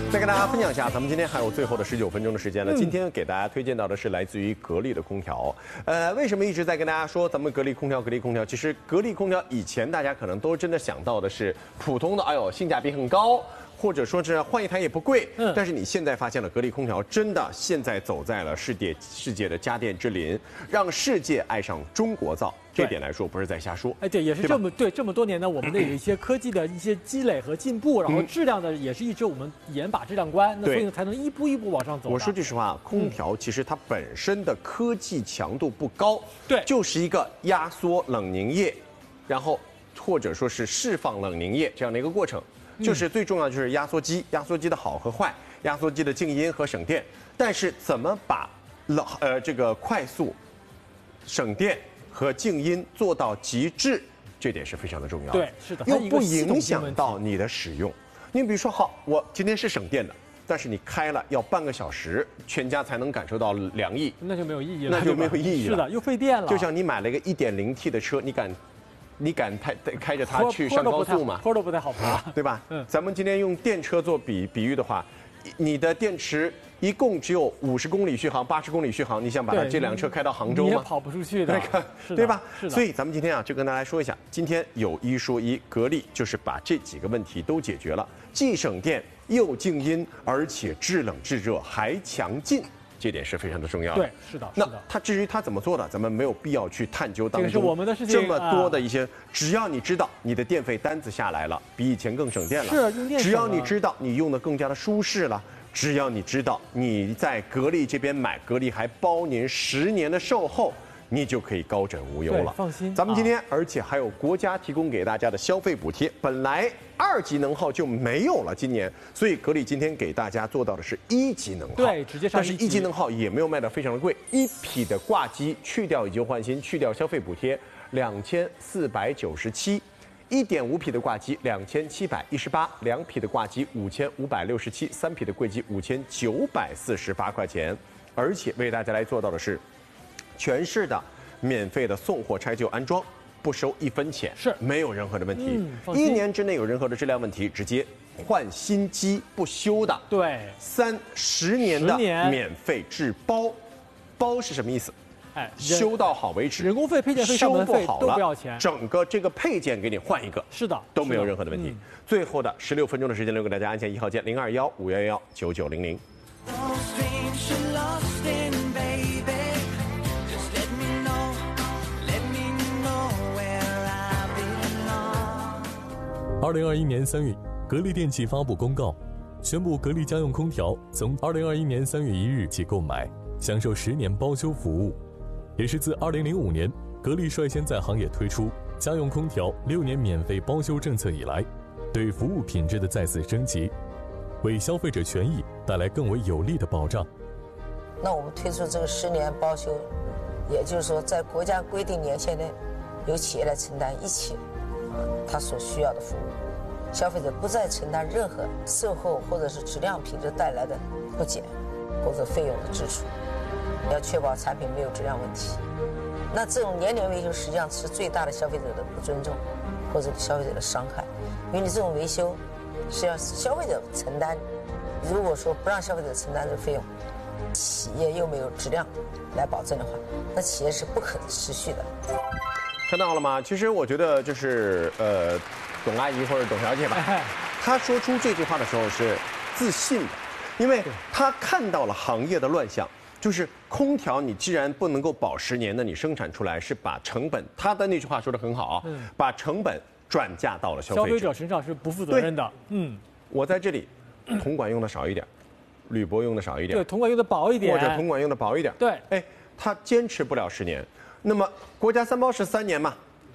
再跟大家分享一下，咱们今天还有最后的19分钟的时间了。今天给大家推荐到的是来自于格力的空调。为什么一直在跟大家说咱们格力空调？格力空调，其实格力空调以前大家可能都真的想到的是普通的，哎呦，性价比很高。或者说是换一台也不贵，但是你现在发现了格力空调真的现在走在了世界的家电之林，让世界爱上中国造。这点来说不是在瞎说。 哎，对，也是这么多年呢，我们的有一些科技的一些积累和进步，然后质量的也是一直我们严把质量关，那所以呢才能一步一步往上走。 我说句实话，空调其实它本身的科技强度不高， 对， 就是一个压缩冷凝液，然后或者说是释放冷凝液这样的一个过程。就是最重要就是压缩机的好和坏，压缩机的静音和省电。但是怎么把这个快速、省电和静音做到极致，这点是非常的重要。 对，是的， 又不影响到你的使用。你比如说，好，我今天是省电的，但是你开了要半个小时，全家才能感受到凉意， 那就没有意义了。 那就没有意义了。 是的，又费电了。 就像你买了一个1.0T 的车，你敢开着它去上高速吗？ 坡都不太好爬， 对吧？咱们今天用电车做比喻的话，你的电池一共只有50公里续航、80公里续航，你想把这辆车开到杭州吗？ 你也跑不出去的， 对吧？ 是的。 所以咱们今天啊，就跟大家说一下，今天有一说一，格力就是把这几个问题都解决了，既省电又静音，而且制冷制热还强劲。这点是非常的重要的。 对，是的。 那至于它怎么做的，咱们没有必要去探究当中。 这是我们的事情。 这么多的一些，只要你知道你的电费单子下来了，比以前更省电了。 是用电。 只要你知道你用的更加的舒适了，只要你知道你在格力这边买，格力还包您10年的售后。你就可以高枕无忧了， 放心。 咱们今天而且还有国家提供给大家的消费补贴，本来2级能耗就没有了，今年，所以格力今天给大家做到的是1级能耗， 对，直接上1级。 但是1级能耗也没有卖得非常的贵，1匹的挂机去掉以旧换新，去掉消费补贴，2497，1.5匹的挂机2718，2匹的挂机5567，3匹的柜机5948块钱，而且为大家来做到的是。全市的免费的送货拆旧安装，不收1分钱， 是没有任何的问题。1年之内有任何的质量问题，直接换新机不修的。 对 ，10年的免费质包，包是什么意思？哎，修到好为止， 人工费、配件费、上门费都不要钱， 整个这个配件给你换一个， 是的， 都没有任何的问题。最后的16分钟的时间留给大家，按键1号键0215119900。 2021年3月，格力电器发布公告，宣布格力家用空调从2021年3月1日起购买，享受10年包修服务，也是自2005年格力率先在行业推出家用空调6年免费包修政策以来，对服务品质的再次升级，为消费者权益带来更为有力的保障。 那我们推出这个10年包修，也就是说，在国家规定年限内，由企业来承担1期。他所需要的服务，消费者不再承担任何售后或者是质量品质带来的不减或者费用的支出，要确保产品没有质量问题。那这种年年维修实际上是最大的消费者的不尊重或者消费者的伤害，因为你这种维修是要消费者承担，如果说不让消费者承担这个费用，企业又没有质量来保证的话，那企业是不可持续的。 看到了吗？其实我觉得就是董阿姨或者董小姐吧，她说出这句话的时候是自信的，因为她看到了行业的乱象，就是空调你既然不能够保10年，那你生产出来是把成本，她的那句话说得很好啊，把成本转嫁到了消费者身上是不负责任的。 我在这里，铜管用的少一点，铝箔用的少一点， 对，铜管用的薄一点， 或者铜管用的薄一点， 对， 哎，它坚持不了10年。那么国家3包是3年嘛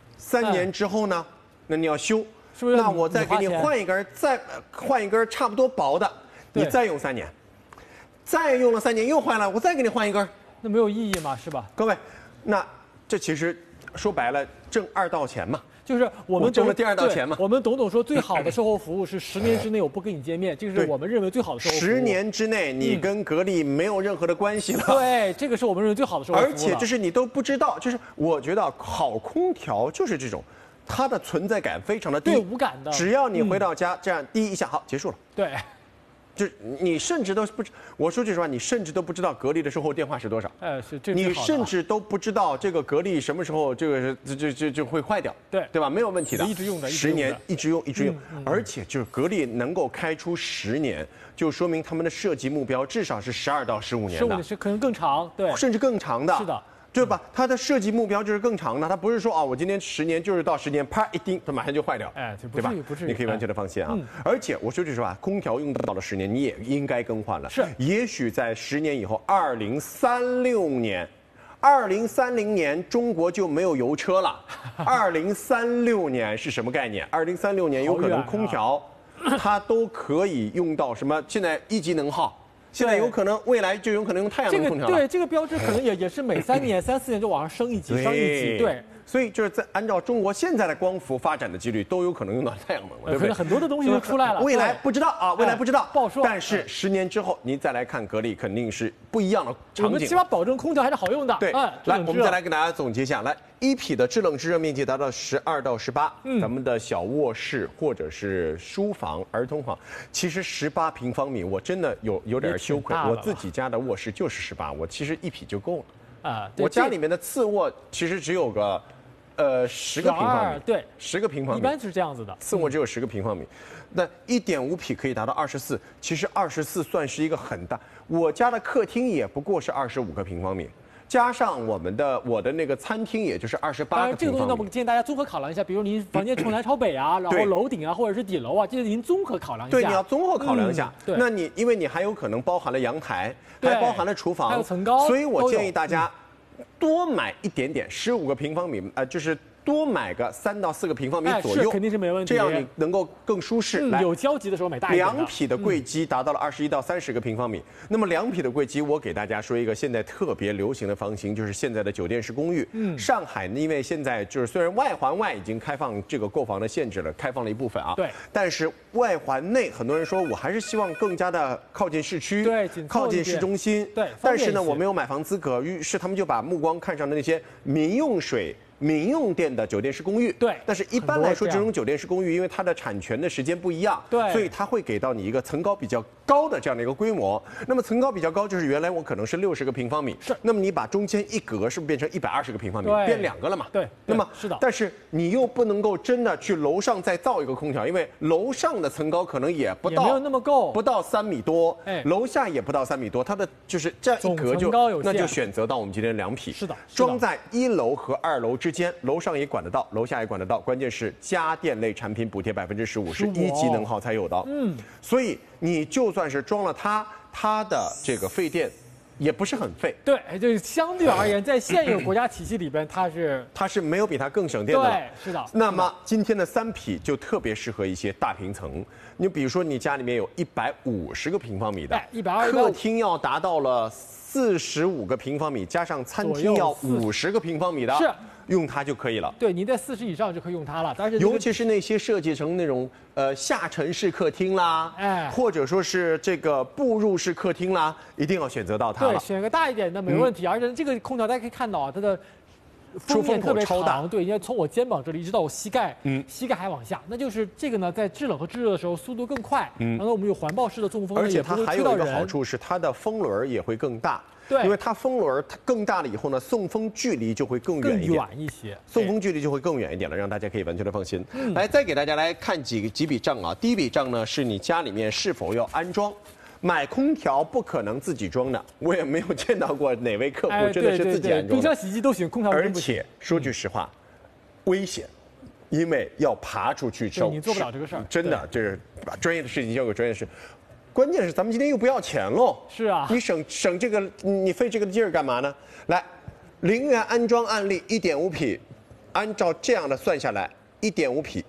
，3年之后呢，那你要修， 是不是？ 那我再给你换一根，再换一根差不多薄的，你再用3年，再用了3年又坏了，我再给你换一根， 那没有意义嘛，是吧？ 各位，那这其实说白了挣2道钱嘛。 就是我们挣了第2道钱嘛。 我们董说最好的售后服务是10年之内我不跟你见面，这个是我们认为最好的售后服务。 10年之内你跟格力没有任何的关系了。 对，这个是我们认为最好的售后服务。 而且就是你都不知道，就是我觉得好空调就是这种，它的存在感非常的低， 对无感的。 只要你回到家，这样滴一下，好结束了。 对。 就是你甚至都不知，我说句实话，你甚至都不知道格力的售后电话是多少。 是这你甚至都不知道这个格力什么时候这个就会坏掉，对吧？没有问题的， 一直用的 ，10年一直用，而且就是格力能够开出10年，就说明他们的设计目标至少是12到15年的， 是可能更长，对， 甚至更长的， 是的。 对吧？它的设计目标就是更长的，它不是说我今天10年就是到10年，啪一钉，它马上就坏掉， 对吧？不至于， 你可以完全的放心啊。而且我说句实话，空调用到了10年，你也应该更换了。 是， 也许在10年以后，2030年中国就没有油车了。2036年是什么概念？2036年有可能空调它都可以用到什么？现在1级能耗。现在有可能，未来就有可能用太阳能空调了。 对，这个标志可能也是每3年、3、4年就往上升一级，对。 所以就是在按照中国现在的光伏发展的几率，都有可能用到太阳能了，对不对？ 可能很多的东西都出来了。 未来不知道啊，未来不知道， 不好说。 但是10年之后，您再来看格力，肯定是不一样的场景。 我们起码保证空调还是好用的。 对，来，我们再来给大家总结一下，来，1匹的制冷制热面积达到12到18，咱们的小卧室或者是书房、儿童房，其实18平方米，我真的有点羞愧，我自己家的卧室就是18，我其实1匹就够了。我家里面的次卧其实只有个。10个平方米， 对 ，10个平方米， 一般是这样子的。 次卧只有10个平方米，那1.5匹可以达到24，其实24算是一个很大。我家的客厅也不过是25个平方米，加上我的那个餐厅，也就是28个平方米。 这个东西呢，我建议大家综合考量一下，比如您房间朝南朝北啊，然后楼顶啊，或者是底楼啊，这些您综合考量一下。 对，你要综合考量一下。那你因为你还有可能包含了阳台，还包含了厨房， 还有层高， 所以我建议大家。多买一点点，15个平方米，就是多买个3到4个平方米左右， 肯定是没问题。 这样你能够更舒适。 有交集的时候买大一点的。 2匹的柜机达到了21到30个平方米。那么2匹的柜机，我给大家说一个现在特别流行的房型，就是现在的酒店式公寓。上海因为现在就是虽然外环外已经开放这个购房的限制了，开放了一部分啊， 对， 但是外环内很多人说我还是希望更加的靠近市区， 对， 靠近市中心， 对。 但是呢，我没有买房资格，于是他们就把目光看上了那些民用店的酒店式公寓， 对， 但是一般来说，这种酒店式公寓，因为它的产权的时间不一样， 对， 所以它会给到你一个层高比较高的这样的一个规模。那么层高比较高，就是原来我可能是60个平方米， 是， 那么你把中间一格是不是变成120个平方米，变2个了嘛？ 对， 那么是的， 但是你又不能够真的去楼上再造一个空调，因为楼上的层高可能也不到， 没有那么够， 不到3米多，楼下也不到3米多，它的就是这样一格那就选择到我们今天2匹， 是的， 装在1楼和2楼之间，楼上也管得到，楼下也管得到，关键是家电类产品补贴15%，是1级能耗才有的。所以你就算是装了它的这个费电也不是很费。 对，就是相对而言，在现有国家体系里边，它是没有比它更省电的。 对，是的。 那么今天的3匹就特别适合一些大平层，你比如说你家里面有150个平方米的 ，120 客厅要达到了45个平方米，加上餐厅要50个平方米的， 是。 用它就可以了。 对，您在40以上就可以用它了。但是尤其是那些设计成那种下沉式客厅啦，或者说是这个步入式客厅啦，一定要选择到它了。 对，选个大一点的没问题。而且这个空调大家可以看到啊，它的封面特别长，对，因为从我肩膀这里一直到我膝盖，膝盖还往下，那就是这个呢，在制冷和制热的时候速度更快。然后我们有环抱式的送风， 而且它还有一个好处是它的风轮也会更大。 对， 因为它风轮它更大了以后呢，送风距离就会更远一些， 送风距离就会更远一点了，让大家可以完全的放心。来，再给大家来看几笔账啊。第一笔账呢，是你家里面是否要安装。买空调不可能自己装的，我也没有见到过哪位客户真的是自己安装的。 冰箱、洗衣机都行，空调而且说句实话，危险，因为要爬出去收， 你做不了这个事儿。 真的，就是把专业的事情交给专业的事。关键是咱们今天又不要钱喽。 是啊， 你省这个，你费这个劲儿干嘛呢？来，0元安装案例1.5匹，按照这样的算下来，1.5匹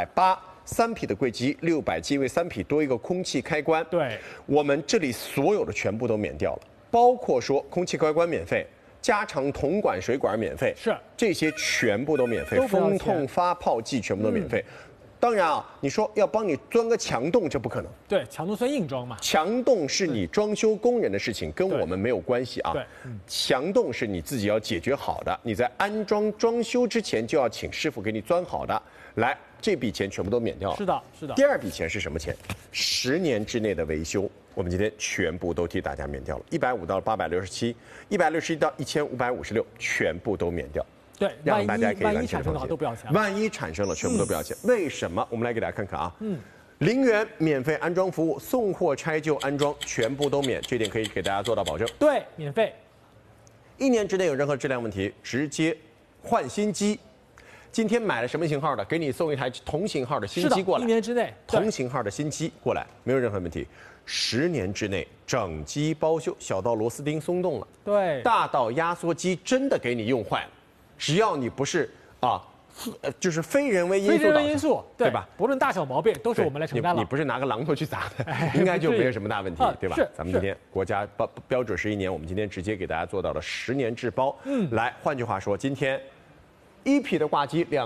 480，3匹的柜机670，因为3匹多一个空气开关。 对， 我们这里所有的全部都免掉了，包括说空气开关免费，加长铜管水管免费， 是这些全部都免费，风痛发泡剂全部都免费。当然啊，你说要帮你钻个墙洞，这不可能。 对，墙洞算硬装嘛。 墙洞是你装修工人的事情，跟我们没有关系啊。 对， 墙洞是你自己要解决好的，你在安装装修之前就要请师傅给你钻好的。来， 这笔钱全部都免掉了。 是的，是的。 第二笔钱是什么钱？10年之内的维修，我们今天全部都替大家免掉了，150到867，161到1556，全部都免掉。 对， 让大家可以万完全一产生的话都不要钱。 万一产生了，全部都不要钱。为什么？我们来给大家看看啊。0元免费安装服务，送货拆旧安装全部都免，这点可以给大家做到保证。 对，免费。 1年之内有任何质量问题，直接换新机。今天买了什么型号的，给你送一台同型号的新机过来。 1年之内， 同型号的新机过来，没有任何问题。10年之内整机包修，小到螺丝钉松动了， 对， 大到压缩机真的给你用坏了，只要你不是就是非人为因素，对吧？ 不论大小毛病都是我们来承担了。 你不是拿个榔头去砸的，应该就没有什么大问题，对吧？咱们今天国家标准是1年，我们今天直接给大家做到了10年质包。来，换句话说，今天1匹的挂机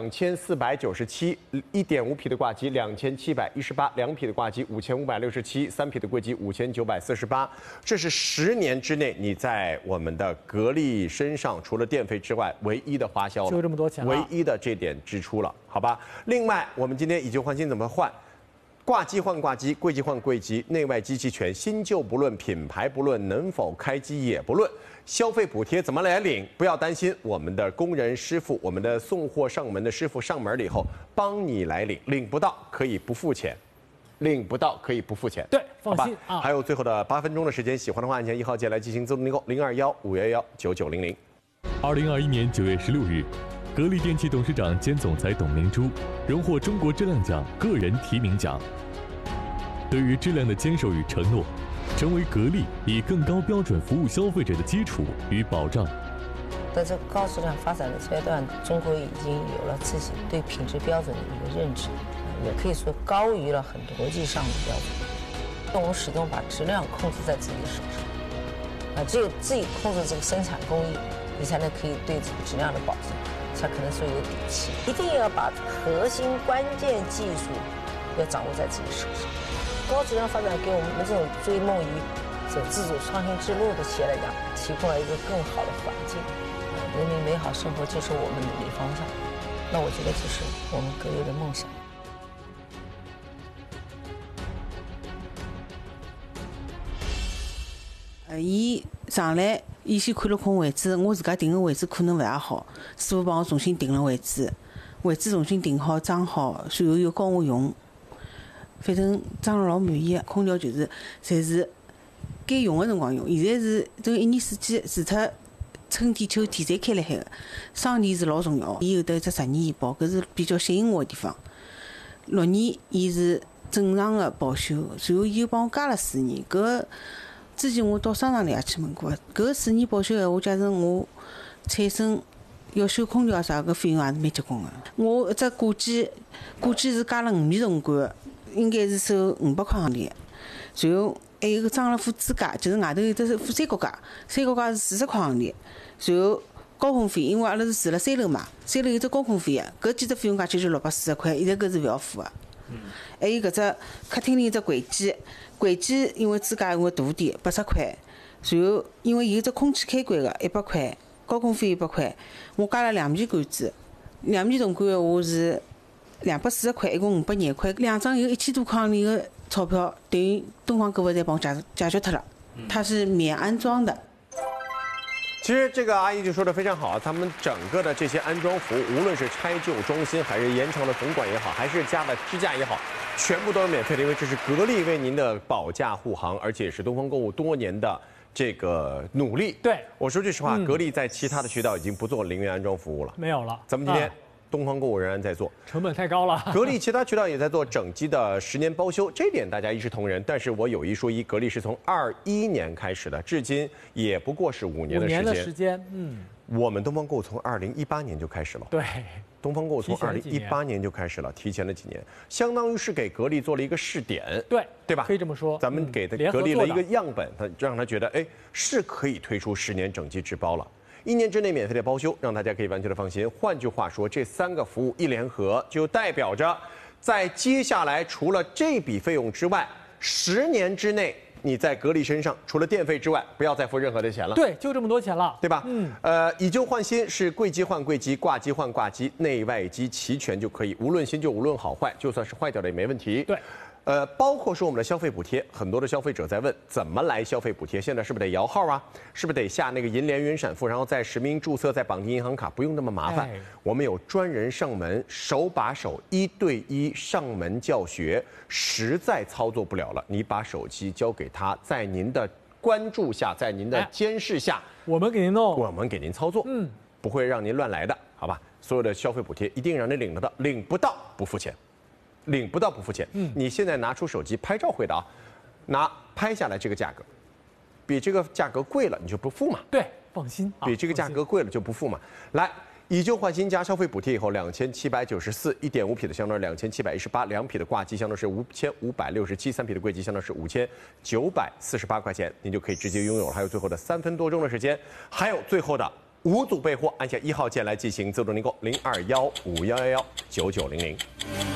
2497，1.5匹的挂机2718，2匹的挂机5567，3匹的柜机5948。这是10年之内你在我们的格力身上除了电费之外唯一的花销了， 就这么多钱了， 唯一的这点支出了，好吧？另外，我们今天以旧换新怎么换？挂机换挂机，柜机换柜机，内外机器全，新旧不论，品牌不论，能否开机也不论。消费补贴怎么来领？不要担心，我们的工人师傅，我们的送货上门的师傅上门了以后，帮你来领，领不到可以不付钱，领不到可以不付钱。 对，放心啊。 还有最后的8分钟的时间，喜欢的话按键1号键来进行自动订购，021-511-9900。 2021年9月16日，格力电器董事长兼总裁董明珠荣获中国质量奖个人提名奖。对于质量的坚守与承诺，成为格力以更高标准服务消费者的基础与保障。 在这个高质量发展的阶段，中国已经有了自己对品质标准的一个认知，也可以说高于了很多国际上的标准。我们始终把质量控制在自己手上，只有自己控制这个生产工艺，你才能可以对这个质量的保证，才可能说有底气。一定要把核心关键技术要掌握在自己手上。高质量发展给我们这种追梦于走自主创新之路的企业来讲，提供了一个更好的环境。人民美好生活就是我们努力方向。那我觉得这是我们格力的梦想。 伊上来，伊先看了空位置，我自家定个位置可能勿大好，师傅帮我重新定了位置重新定好装好，随后又教我用。反正装了老满意的，空调就是侪是该用的辰光用。现在是这1年4季，除脱春天、秋天侪开了海个，双电是老重要。伊有得一只10年医保，搿是比较吸引我的地方。6年伊是正常的保修，随后伊又帮我加了4年。搿之前我到商场里也去问过，搿4年保修闲话，假使我产生要修空调啥，搿费用也是蛮结棍个。我一只挂机是加了5米铜管。应该是收500块行钿，随后还有个装了副支架，就是外头有只副三角架是40块行钿。随后高空费，因为阿拉是住了3楼嘛，3楼有只高空费个，搿几只费用加起来就640块，现在搿是勿要付个。还有搿只客厅里有只柜机因为支架因为大点80块，随后因为有只空气开关个100块，高空费100块，我加了2米管子，2米铜管个话是240块，一共500块，2张有1000多块钿个钞票，等于东方购物侪帮我解决脱了。它是免安装的。 其实这个阿姨就说的非常好，他们整个的这些安装服务，无论是拆旧装新，还是延长的总管也好，还是加了支架也好，全部都是免费的，因为这是格力为您的保驾护航，而且也是东方购物多年的这个努力。 对， 我说句实话，格力在其他的渠道已经不做0元安装服务了， 没有了。 咱们今天东方购物仍然在做， 成本太高了。 格力其他渠道也在做整机的10年包修，这点大家一视同仁。但是我有一说一，格力是从21年开始的，至今也不过是5年的时间。我们东方购物从2018年就开始了。 对， 东方购物从2018年就开始了，提前了几年，相当于是给格力做了一个试点。对吧？ 可以这么说。 咱们给格力了一个样本，让他觉得，哎，是可以推出10年整机质包了。1年之内免费的包修，让大家可以完全的放心。换句话说，这3个服务一联合，就代表着，在接下来除了这笔费用之外，10年之内你在格力身上除了电费之外，不要再付任何的钱了。 对，就这么多钱了， 对吧？以旧换新是柜机换柜机，挂机换挂机，内外机齐全就可以，无论新旧，无论好坏，就算是坏掉了也没问题。 对。 包括说我们的消费补贴，很多的消费者在问怎么来消费补贴？现在是不是得摇号啊？是不是得下那个银联云闪付，然后再实名注册，再绑定银行卡？不用那么麻烦，我们有专人上门，手把手1对1上门教学。实在操作不了了，你把手机交给他，在您的关注下，在您的监视下， 我们给您弄， 我们给您操作，不会让您乱来的，好吧？所有的消费补贴一定让你领得到，领不到不付钱。领不到不付钱。你现在拿出手机拍照会的啊，拍下来这个价格，比这个价格贵了你就不付嘛？ 对，放心。 比这个价格贵了就不付嘛。来，以旧换新加消费补贴以后，2794，1.5匹的相当于2718，2匹的挂机相当是5567，3匹的柜机相当是5948块钱，您就可以直接拥有了。还有最后的3分多钟的时间，还有最后的5组备货，按下1号键来进行自动订购，0215119900。